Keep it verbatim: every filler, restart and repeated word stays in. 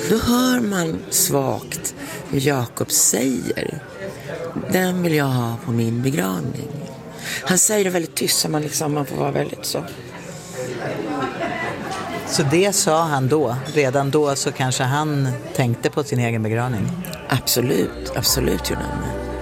Då hör man svagt hur Jakob säger: den vill jag ha på min begravning. Han säger det väldigt tyst, så man, liksom, man får vara väldigt så. Så det sa han då? Redan då så kanske han tänkte på sin egen begravning? Absolut, absolut gjorde han det.